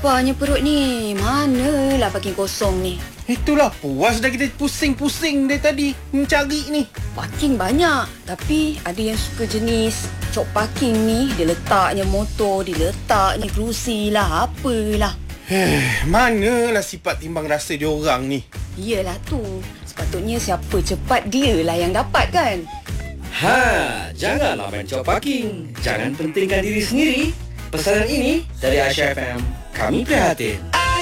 Laparnya perut ni. Manalah parking kosong ni. Itulah puas dah kita pusing-pusing dari tadi mencari ni. Parking banyak. Tapi ada yang suka jenis cok parking ni. Dia letaknya motor, dia letaknya kerusi lah, apalah. Manalah sifat timbang rasa diorang ni. Iyalah tu. Sepatutnya siapa cepat dia lah yang dapat kan. Janganlah main cok parking. Jangan pentingkan diri sendiri. Pesanan ini dari Aisyah FM. Kami prihatin.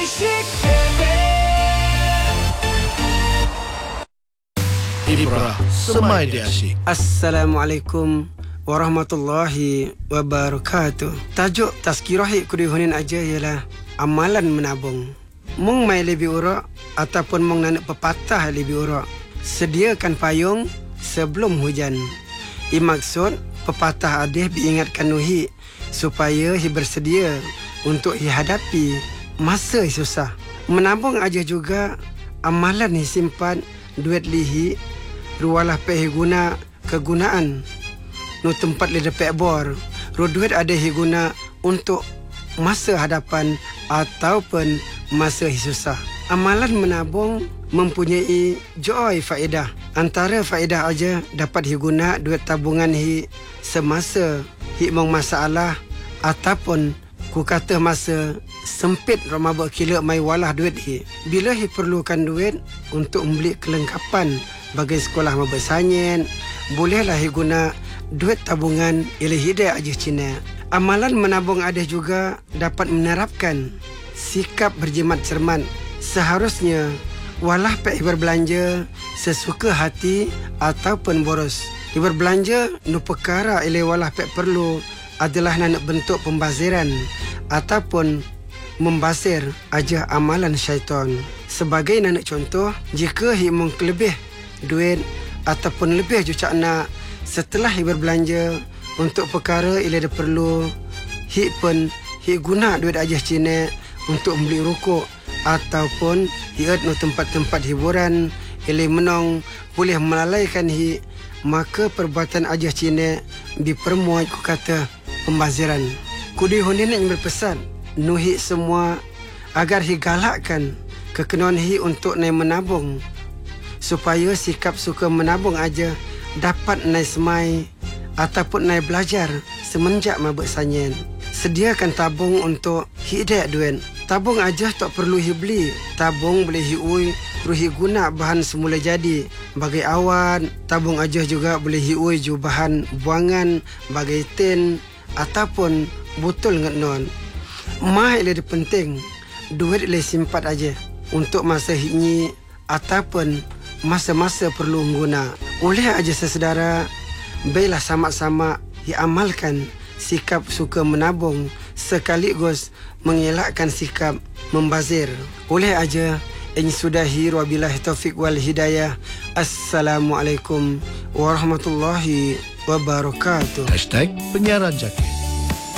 Ibrah Semai Dia Asyik. Assalamualaikum warahmatullahi wabarakatuh. Tajuk tazkirah kudihunin aja ialah amalan menabung. Mung mai lebih urak ataupun mung nak pepatah lebih urak, sediakan payung sebelum hujan. Maksud pepatah adih diingatkan nuhi supaya hi bersedia untuk hi hadapi masa susah. Menabung aja juga amalan hi simpan duit lihi rualah pe guna kegunaan nu tempat le depek bor ru duit ada hi guna untuk masa hadapan ataupun masa hi susah. Amalan menabung mempunyai joy faedah. Antara faedah aja dapat hi guna duit tabungan hi semasa hi mong masalah ataupun ku kata masa sempit ramabak kila mai walah duit hi. Bila hi perlukan duit untuk membeli kelengkapan bagi sekolah mabak sanyen, bolehlah hi guna duit tabungan ialah hidayah aja Cina. Amalan menabung ada juga dapat menerapkan sikap berjimat cermat. Seharusnya walah pek berbelanja sesuka hati ataupun boros. Berbelanja nu perkara ile walah pek perlu adalah nak bentuk pembaziran ataupun membasir aja amalan syaitan. Sebagai nak contoh, jika himung lebih duit ataupun lebih jucak nak setelah hi berbelanja untuk perkara ile ada perlu, hi pun hi guna duit aja Cina untuk membeli rokok ataupun hiat no tempat-tempat hiburan ile menong boleh melalaikan hi, maka perbuatan aja Cina dipermuat ku kata pembaziran. Kudi hunin yang berpesan nuhi semua agar hi galakkan kekenuan hi untuk naik menabung supaya sikap suka menabung aja dapat naik semai ataupun naik belajar semenjak mabuk sanyen. Sediakan tabung untuk hidayah duit. Tabung aja tak perlu hi beli. Tabung boleh hi ui terus hi guna bahan semula jadi. Bagai awan, tabung aja juga boleh hi ui ju bahan buangan bagai tin ataupun botol ngetnon. Mah lebih penting duit le simpat aja untuk masa hini ataupun masa-masa perlu guna. Oleh aja sesedara, baiklah sama-sama diamalkan sikap suka menabung sekaligus mengelakkan sikap membazir. Oleh aja ini sudahi wabillahi taufik wal hidayah. Assalamualaikum warahmatullahi wabarakatuh. #penyiaran Jakir.